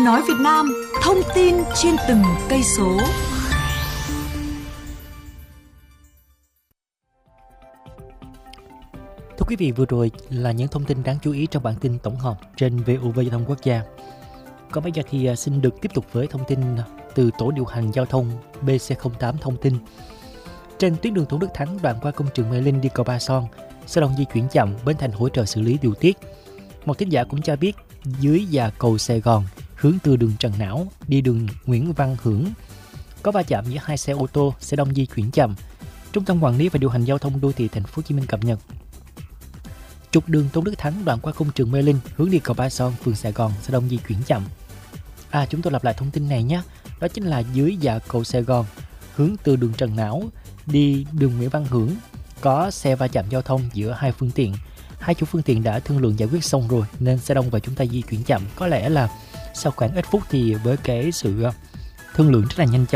nói Việt Nam, thông tin trên từng cây số. Thưa quý vị, vừa rồi là những thông tin đáng chú ý trong bản tin tổng hợp trên VOV Giao thông Quốc gia. Còn bây giờ thì xin được tiếp tục với thông tin từ Tổ điều hành giao thông BC08 thông tin. Trên tuyến đường Tôn Đức Thắng đoạn qua công trường Mê Linh đi cầu Ba Son, xe đông di chuyển chậm, Bến Thành hỗ trợ xử lý điều tiết. Một thính giả cũng cho biết dưới già cầu Sài Gòn hướng từ đường Trần Não đi đường Nguyễn Văn Hưởng có va chạm giữa hai xe ô tô, xe đông di chuyển chậm. Trung tâm quản lý và điều hành giao thông đô thị Thành phố Hồ Chí Minh cập nhật. Trục đường Tôn Đức Thắng đoạn qua công trường Mê Linh hướng đi cầu Ba Son, phường Sài Gòn, xe đông di chuyển chậm. Chúng tôi lặp lại thông tin này nhé. Đó chính là dưới dạ cầu Sài Gòn hướng từ đường Trần Não đi đường Nguyễn Văn Hưởng có xe va chạm giao thông giữa hai phương tiện. Hai chủ phương tiện đã thương lượng giải quyết xong rồi nên xe đông và chúng ta di chuyển chậm. Có lẽ là sau khoảng ít phút thì với cái sự thương lượng rất là nhanh chóng